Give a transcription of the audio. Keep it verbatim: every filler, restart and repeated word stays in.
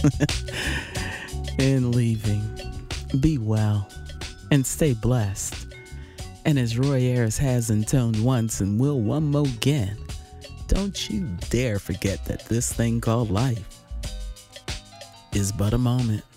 In leaving, be well and stay blessed. And as Roy Ayers has intoned once and will one more again, don't you dare forget that this thing called life is but a moment.